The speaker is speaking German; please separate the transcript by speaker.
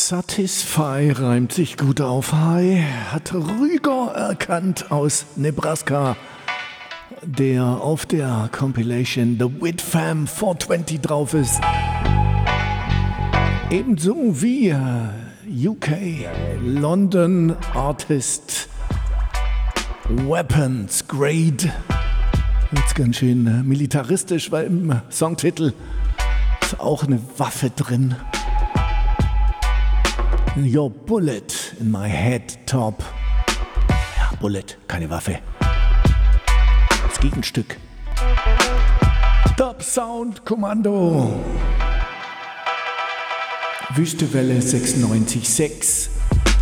Speaker 1: Satisfy reimt sich gut auf High, hat Rüger erkannt aus Nebraska, der auf der Compilation The Wit Fam 420 drauf ist. Ebenso wie UK London Artist Weapons Grade. Jetzt ganz schön militaristisch, weil im Songtitel ist auch eine Waffe drin. Your bullet in my head top. Ja, Bullet, keine Waffe. Das Gegenstück. Top Sound Kommando. Wüstewelle 96.6.